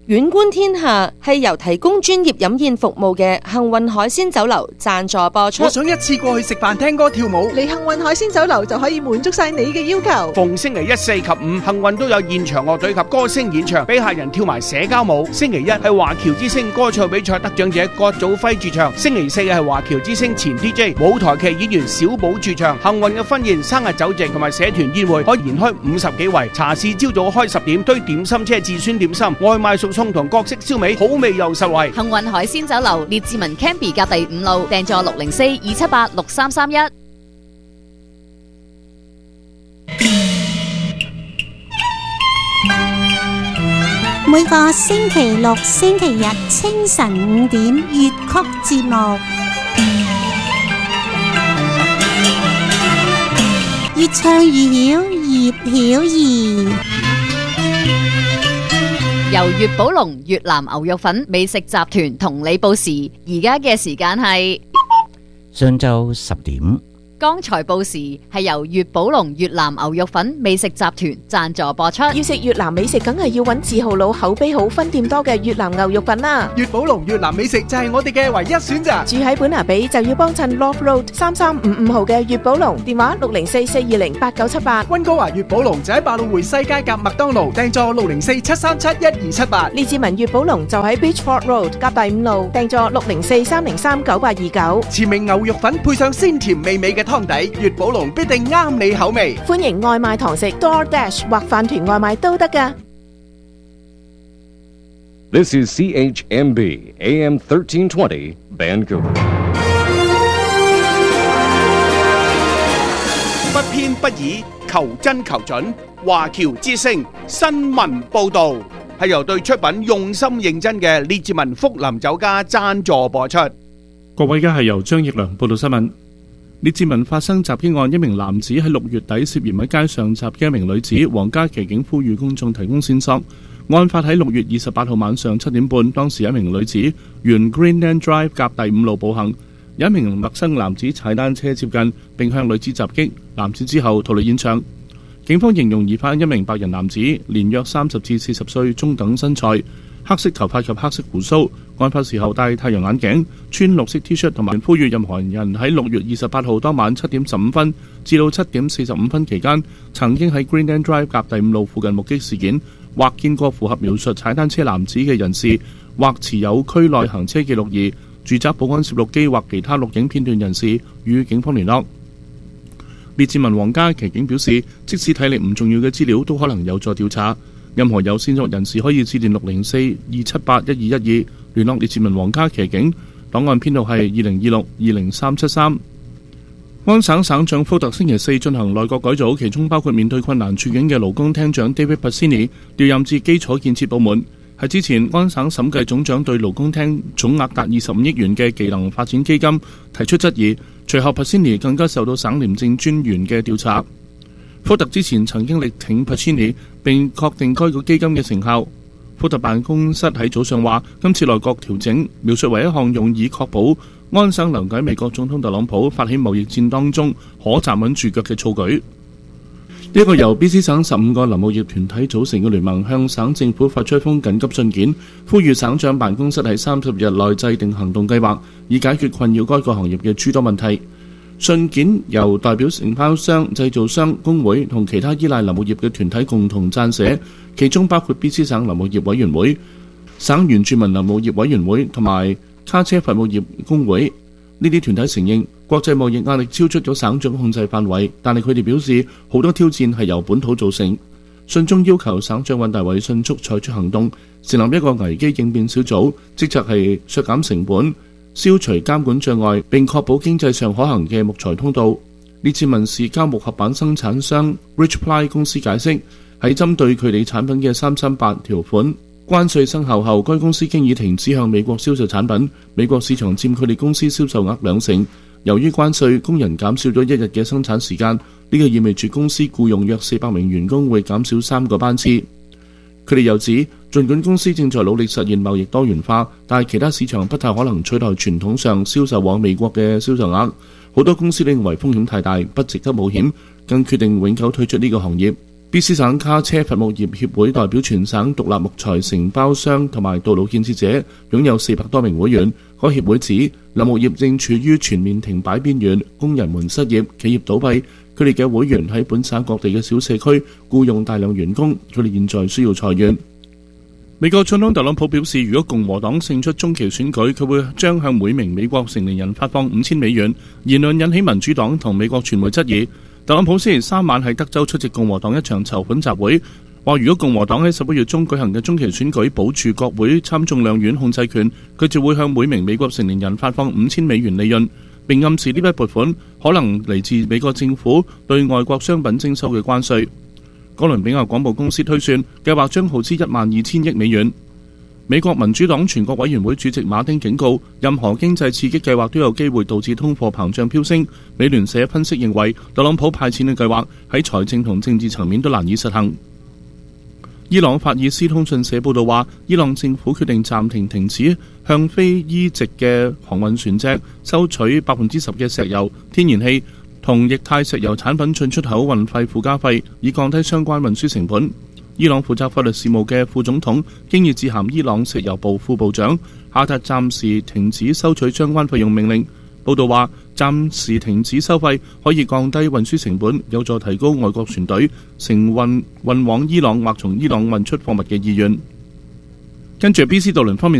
遠觀天下係由提供專業飲宴服務嘅幸運海鮮酒樓贊助播出。 我想一次過去食飯、聽歌、跳舞， 嚟幸運海鮮酒樓就可以滿足晒你嘅要求。 逢星期一、四及五，幸運都有現場樂隊及歌星演唱，俾客人跳埋社交舞。星期一係華僑之星歌唱比賽得獎者郭祖輝駐唱，星期四係華僑之星前 DJ 舞台劇演員小寶駐唱。幸運嘅婚宴、生日酒席同埋社團宴會可以延開50幾圍。茶市朝早開10點，堆點心車至酸點心，外賣熟餸同各式燒味，好味又實惠。 幸運海鮮酒樓列治文 Campy 隔第5路，訂座604-278-6331。 每個星期六、星期日清晨5點粵曲節目，越唱越曉，葉曉儀。 由粵寶龍越南牛肉粉美食集團同你報時，而家嘅時間係上晝10點。 剛才報時係由粵寶龍越南牛肉粉美食集團贊助播出。 要食越南美食，梗係要揾字號佬口碑好、分店多嘅越南牛肉粉啦。 粵寶龍越南美食就係我哋嘅唯一選擇。 住喺本拿比就要幫襯 Love Road 3355號嘅粵寶龍，電話604-420-8978。 溫哥華粵寶龍就喺百老匯西街夾麥當勞，訂座604-737-1278。 列治文粵寶龍就喺 Beachford Road 夾第5路，訂座604-303-9829。 馳名牛肉粉配上鮮甜美味嘅湯底，粵寶龍必定啱你口味。 歡迎外賣堂食 DoorDash 或飯團外賣都得㗎。 This is CHMB AM 1320 Vancouver。 不偏不倚，求真求準。華僑之聲新聞報導係由對出品用心認真嘅列治文福林酒家贊助播出。 各位，而家係由張益良報道新聞。列治文發生襲擊案，一名男子喺6月底涉嫌喺街上襲擊一名女子。皇家騎警呼籲公眾提供線索。案發喺6月28號晚上7點半，當時一名女子沿 Greenland Drive 夾第5路步行，有一名陌生男子踩單車接近並向女子襲擊，男子之後逃離現場。警方形容疑犯一名白人男子，年約30至40歲，中等身材，黑色頭髮及黑色鬍鬚。案發時候戴太陽眼鏡，穿綠色 T 恤，同埋呼籲任何人喺6月28號當晚7點15分至到7點45分期間曾經喺 Greenland Drive 夾第5路附近目擊事件，或見過符合描述踩單車男子嘅人士，或持有區內行車記錄儀、住宅保安攝錄機或其他錄影片段人士，與警方聯絡。列治文皇家騎警表示，即使睇嚟唔重要嘅資料都可能有助調查。任何有線索人士可以致電604-278-1212聯絡列治文皇家騎警，檔案編號係2026-20373。安省省長福特星期四進行內閣改組，其中包括面對困難處境嘅勞工廳長 David Bassini 調任至基礎建設部門。喺之前，安省審計總長對勞工廳總額達25億元嘅技能發展基金提出質疑，隨後 Bassini 更加受到省廉政專員嘅調查。福特之前曾經力挺 Bassini 並確定該個基金嘅成效。福特辦公室喺早上話，今次內閣調整描述為一項用以確保安省能喺美國總統特朗普發起貿易戰當中可站穩住腳嘅措舉。一個由 BC 省15個林務業團體組成嘅聯盟向省政府發出一封緊急信件，呼籲省長辦公室喺30日內制定行動計劃，以解決困擾該個行業嘅諸多問題。信件由代表承包商、製造商、工會同其他依賴林務業嘅團體共同撰寫，其中包括 BC 省林務業委員會、省原住民林務業委員會同埋卡車服務業工會。呢啲團體承認國際貿易壓力超出咗省長控制範圍，但係佢哋表示好多挑戰係由本土造成。信中要求省長尹大偉迅速採取行動，成立一個危機應變小組，職責係削減成本、消除監管障礙並確保經濟上可行嘅木材通道。列治文市膠木合板生產商 Richply 公司解釋，喺針對佢哋產品嘅338條款關稅生效後，該公司經已停止向美國銷售產品，美國市場佔佢哋公司銷售額20%。由於關稅，工人減少咗1日嘅生產時間，呢個意味住公司僱用約400名員工會減少3個班次。佢哋又指，儘管公司正在努力實現貿易多元化，但係其他市場不太可能取代傳統上銷售往美國嘅銷售額。好多公司認為風險太大，不值得冒險，更決定永久退出呢個行業。 BC 省卡車伐木業協會代表全省獨立木材承包商同埋道路建設者，擁有400多名會員。該協會指，林木業正處於全面停擺邊緣，工人們失業，企業倒閉。佢哋嘅會員喺本省各地嘅小社區僱用大量員工，佢哋現在需要裁員。美國總統特朗普表示，如果共和黨勝出中期選舉，佢會將向每名美國成年人發放$5000。言論引起民主黨同美國傳媒質疑。特朗普星期三晚喺德州出席共和黨一場籌款集會，話如果共和黨喺11月中舉行嘅中期選舉保住國會參眾兩院控制權，佢就會向每名美國成年人發放$5000利潤，並暗示呢筆撥款可能嚟自美國政府對外國商品徵收嘅關稅。哥倫比亞廣播公司推算，計劃將耗資12000億美元。美國民主黨全國委員會主席馬丁警告，任何經濟刺激計劃都有機會導致通貨膨脹飆升。美聯社分析認為，特朗普派錢嘅計劃喺財政同政治層面都難以實行。伊朗法爾斯通訊社報道話，伊朗政府決定暫停止向非伊籍嘅航運船隻收取10%嘅石油、天然氣同液態石油產品進出口運費附加費，以降低相關運輸成本。伊朗負責法律事務嘅副總統經已致函伊朗石油部副部長，下達暫時停止收取相關費用命令。報道話，暫時停止收費可以降低運輸成本，有助提高外國船隊乘運往伊朗或從伊朗運出貨物嘅意願。跟住 BC 渡輪方面。